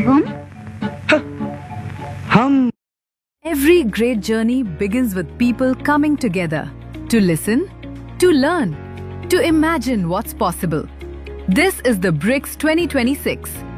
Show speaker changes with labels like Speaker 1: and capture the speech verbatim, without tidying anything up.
Speaker 1: हम
Speaker 2: हम
Speaker 3: Every great journey begins with people coming together to listen, to learn, to imagine what's possible. This is the BRICS twenty twenty-six,